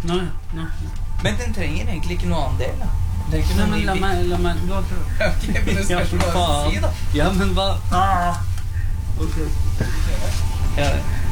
Nei. Men den trenger egentlig ikke noe annen del, da. Det er ikke Nei, noe men la meg Ok, men det skal ikke bare si, da. Ja, men hva? Ok. Ja,